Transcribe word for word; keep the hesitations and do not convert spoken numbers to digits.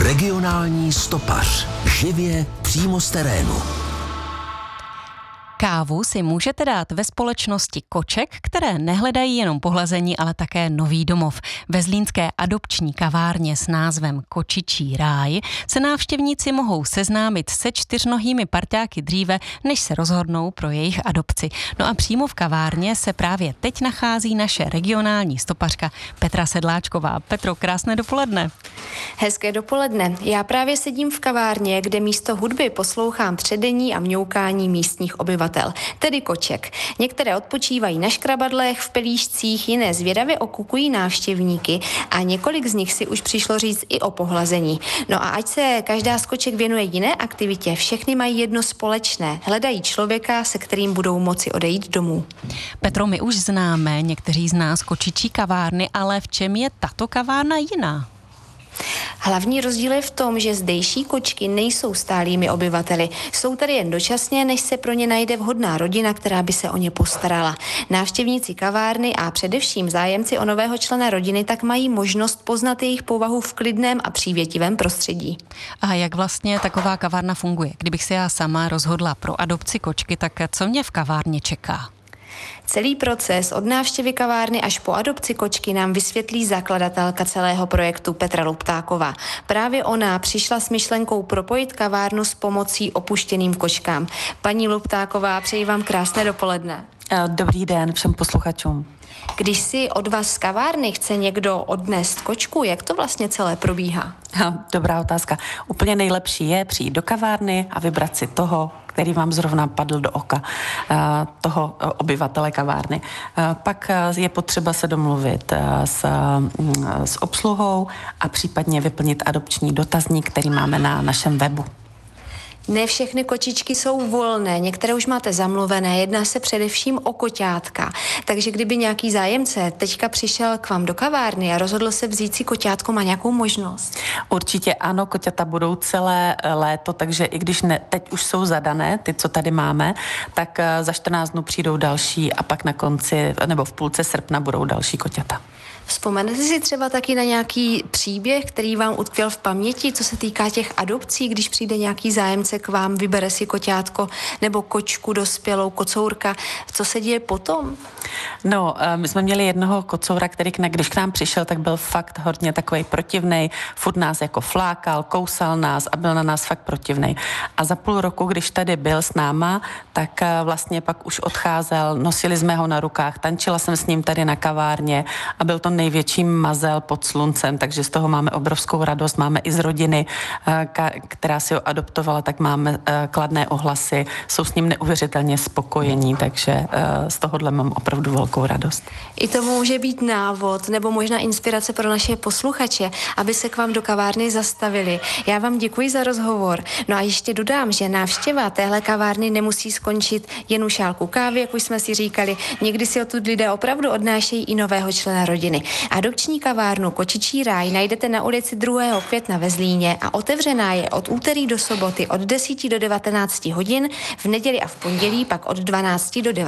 Regionální stopař. Živě přímo z terénu. Kávu si můžete dát ve společnosti koček, které nehledají jenom pohlazení, ale také nový domov. Ve zlínské adopční kavárně s názvem Kočičí ráj se návštěvníci mohou seznámit se čtyřnohými parťáky dříve, než se rozhodnou pro jejich adopci. No a přímo v kavárně se právě teď nachází naše regionální stopařka Petra Sedláčková. Petro, krásné dopoledne. Hezké dopoledne. Já právě sedím v kavárně, kde místo hudby poslouchám tředení a mňoukání místních obyvatel. Tedy koček. Některé odpočívají na škrabadlech, v pelíšcích, jiné zvědavě okukují návštěvníky a několik z nich si už přišlo říct i o pohlazení. No a ať se každá z koček věnuje jiné aktivitě, všechny mají jedno společné. Hledají člověka, se kterým budou moci odejít domů. Petro, my už známe někteří z nás kočičí kavárny, ale v čem je tato kavárna jiná? Hlavní rozdíl je v tom, že zdejší kočky nejsou stálými obyvateli. Jsou tady jen dočasně, než se pro ně najde vhodná rodina, která by se o ně postarala. Návštěvníci kavárny a především zájemci o nového člena rodiny tak mají možnost poznat jejich povahu v klidném a přívětivém prostředí. A jak vlastně taková kavárna funguje? Kdybych se já sama rozhodla pro adopci kočky, tak co mě v kavárně čeká? Celý proces od návštěvy kavárny až po adopci kočky nám vysvětlí zakladatelka celého projektu Petra Luptáková. Právě ona přišla s myšlenkou propojit kavárnu s pomocí opuštěným kočkám. Paní Luptáková, přeji vám krásné dopoledne. Dobrý den všem posluchačům. Když si od vás z kavárny chce někdo odnést kočku, jak to vlastně celé probíhá? Dobrá otázka. Úplně nejlepší je přijít do kavárny a vybrat si toho, který vám zrovna padl do oka, toho obyvatele kavárny. Pak je potřeba se domluvit s, s obsluhou a případně vyplnit adopční dotazník, který máme na našem webu. Ne všechny kočičky jsou volné, některé už máte zamluvené, jedná se především o koťátka. Takže kdyby nějaký zájemce teďka přišel k vám do kavárny a rozhodl se vzít si koťátko, má nějakou možnost? Určitě ano, koťata budou celé léto, takže i když ne, teď už jsou zadané, ty, co tady máme, tak za čtrnáct dnů přijdou další a pak na konci nebo v půlce srpna budou další koťata. Vzpomenete si třeba taky na nějaký příběh, který vám utkvěl v paměti, co se týká těch adopcí, když přijde nějaký zájemce k vám, vybere si koťátko nebo kočku dospělou, kocourka, co se děje potom? No, my jsme měli jednoho kocoura, který když k nám přišel, tak byl fakt hodně takovej protivnej, furt nás jako flákal, kousal nás a byl na nás fakt protivnej. A za půl roku, když tady byl s náma, tak vlastně pak už odcházel, nosili jsme ho na rukách, tančila jsem s ním tady na kavárně a byl to největší mazel pod sluncem, takže z toho máme obrovskou radost. Máme i z rodiny, která si ho adoptovala, tak máme kladné ohlasy, jsou s ním neuvěřitelně spokojení, takže z tohohle mám opravdu velkou radost. I to může být návod nebo možná inspirace pro naše posluchače, aby se k vám do kavárny zastavili. Já vám děkuji za rozhovor. No a ještě dodám, že návštěva téhle kavárny nemusí skončit jen u šálku kávy, jak už jsme si říkali. Někdy si odtud lidé opravdu odnášejí i nového člena rodiny. Adopční kavárnu Kočičí ráj najdete na ulici druhého května ve Zlíně a otevřená je od úterý do soboty od deseti do devatenácti hodin, v neděli a v pondělí pak od dvanácti do devatenácti.